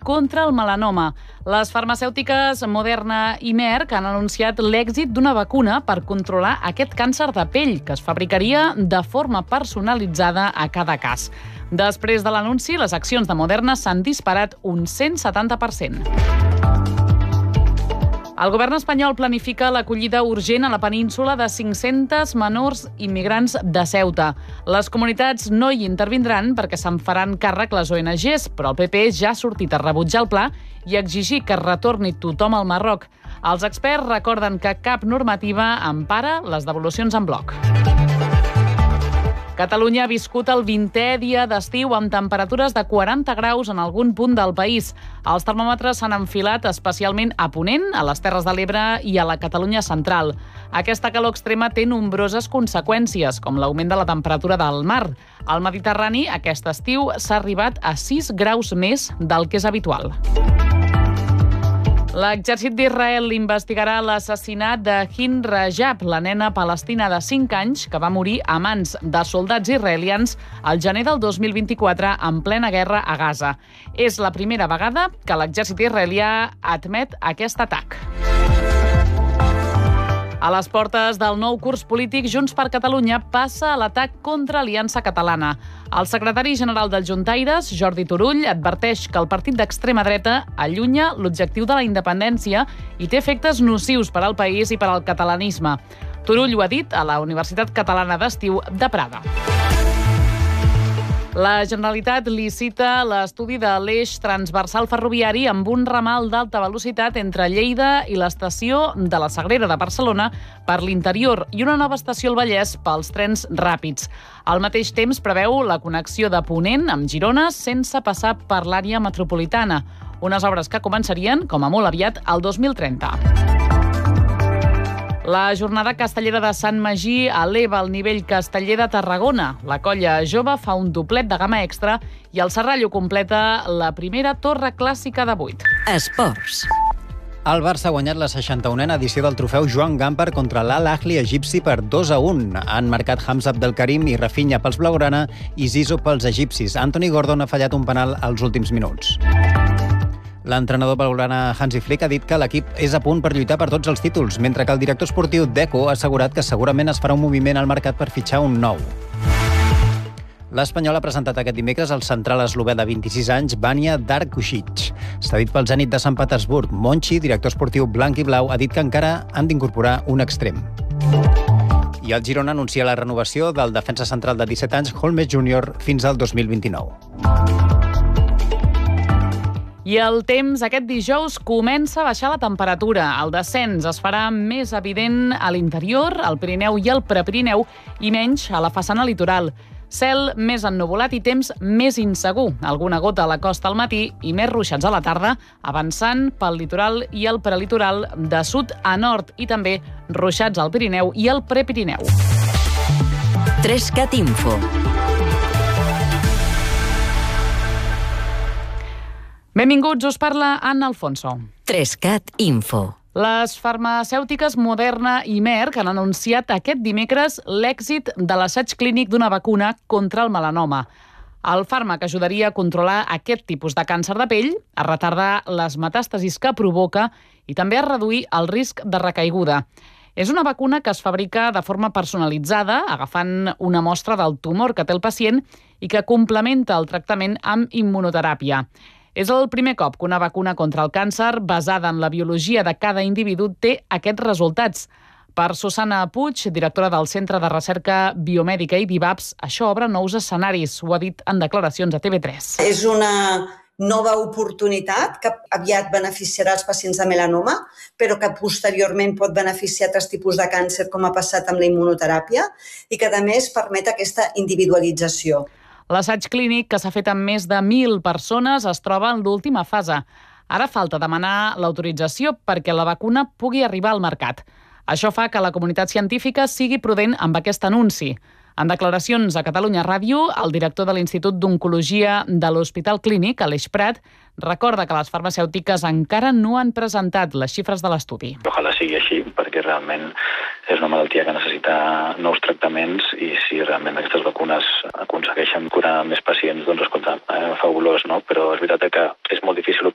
contra el melanoma. Les farmacèutiques Moderna i Merck han anunciat l'èxit d'una vacuna per controlar aquest càncer de pell, que es fabricaria de forma personalitzada a cada cas. Després de l'anunci, les accions de Moderna s'han disparat un 170%. El govern espanyol planifica l'acollida urgent a la península de 500 menors immigrants de Ceuta. Les comunitats no hi intervindran perquè se'n faran càrrec les ONGs, però el PP ja ha sortit a rebutjar el pla i a exigir que retorni tothom al Marroc. Els experts recorden que cap normativa empara les devolucions en bloc. Catalunya ha viscut el 20è dia d'estiu amb temperatures de 40 graus en algun punt del país. Els termòmetres s'han enfilat especialment a Ponent, a les Terres de l'Ebre i a la Catalunya central. Aquesta calor extrema té nombroses conseqüències, com l'augment de la temperatura del mar. Al Mediterrani, aquest estiu s'ha arribat a 6 graus més del que és habitual. L'exèrcit d'Israel investigarà l'assassinat de Hind Rajab, la nena palestina de 5 anys que va morir a mans de soldats israelians al gener del 2024 en plena guerra a Gaza. És la primera vegada que l'exèrcit israelià admet aquest atac. A les portes del nou curs polític, Junts per Catalunya passa a l'atac contra Aliança Catalana. El secretari general dels Juntaires, Jordi Turull, adverteix que el partit d'extrema dreta allunya l'objectiu de la independència i té efectes nocius per al país i per al catalanisme. Turull ho ha dit a la Universitat Catalana d'Estiu de Prada. La Generalitat licita l'estudi de l'eix transversal ferroviari amb un ramal d'alta velocitat entre Lleida i l'estació de la Sagrera de Barcelona per l'interior i una nova estació al Vallès pels trens ràpids. Al mateix temps preveu la connexió de Ponent amb Girona sense passar per l'àrea metropolitana, unes obres que començarien, com a molt aviat, el 2030. La jornada castellera de Sant Magí eleva el nivell casteller de Tarragona. La Colla Jove fa un doblet de gamma extra i el Serrallo completa la primera torre clàssica de 8. Esports. El Barça ha guanyat la 61a edició del trofeu Joan Gamper contra l'Al-Ahly egipci per 2-1. Han marcat Hamza Abdelkarim i Rafinha pels blaugrana i Zizou pels egipcis. Anthony Gordon ha fallat un penal als últims minuts. L'entrenador blaugrana Hansi Flick ha dit que l'equip és a punt per lluitar per tots els títols, mentre que el director esportiu Deco ha assegurat que segurament es farà un moviment al mercat per fitxar un nou. L'Espanyol ha presentat aquest dimecres el central eslové de 26 anys, Vanja Darkušić. Cedit pel Zenit de Sant Petersburg, Monchi, director esportiu blanc i blau, ha dit que encara han d'incorporar un extrem. I el Girona anuncia la renovació del defensa central de 17 anys, Holmes Júnior, fins al 2029. I el temps aquest dijous comença a baixar la temperatura. El descens es farà més evident a l'interior, al Pirineu i al Prepirineu, i menys a la façana litoral. Cel més ennuvolat i temps més insegur. Alguna gota a la costa al matí i més ruixats a la tarda, avançant pel litoral i el prelitoral de sud a nord i també ruixats al Pirineu i al Prepirineu. 3CAT Info. Benvinguts, us parla Anna Alfonso. 3CAT Info. Les farmacèutiques Moderna i Merck han anunciat aquest dimecres l'èxit de l'assaig clínic d'una vacuna contra el melanoma. El fàrmac ajudaria a controlar aquest tipus de càncer de pell, a retardar les metàstasis que provoca i també a reduir el risc de recaiguda. És una vacuna que es fabrica de forma personalitzada, agafant una mostra del tumor que té el pacient i que complementa el tractament amb immunoteràpia. És el primer cop que una vacuna contra el càncer, basada en la biologia de cada individu, té aquests resultats. Per Susana Puig, directora del Centre de Recerca Biomèdica i Vivaps, això obre nous escenaris, ho ha dit en declaracions a TV3. És una nova oportunitat que aviat beneficiarà els pacients de melanoma, però que posteriorment pot beneficiar altres tipus de càncer, com ha passat amb la immunoteràpia, i que a més permet aquesta individualització. L'assaig clínic, que s'ha fet amb més de 1.000 persones, es troba en l'última fase. Ara falta demanar l'autorització perquè la vacuna pugui arribar al mercat. Això fa que la comunitat científica sigui prudent amb aquest anunci. En declaracions a Catalunya Ràdio, el director de l'Institut d'Oncologia de l'Hospital Clínic, Aleix Prat, recorda que les farmacèutiques encara no han presentat les xifres de l'estudi. Ojalà sigui així, perquè realment és una malaltia que necessita nous tractaments i si realment aquestes vacunes aconsegueixen curar més pacients, doncs escolta, fabulós, no? Però és veritat que és molt difícil